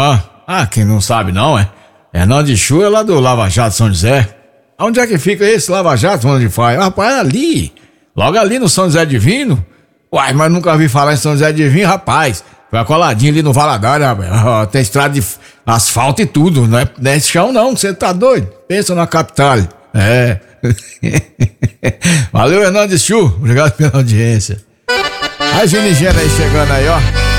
Aham. Ah, quem não sabe não, é? Hernandes Chu é lá do Lava Jato São José. Onde é que fica esse Lava Jato, onde faz? Rapaz, é ali. Logo ali no São José Divino. Uai, mas nunca ouvi falar em São José Divino, rapaz. Foi coladinho ali no Valadares, rapaz. Tem estrada de asfalto e tudo. Não é chão não, você tá doido? Pensa na capital. É. Valeu, Hernandes Chu. Obrigado pela audiência. A Ginigena aí chegando aí, ó.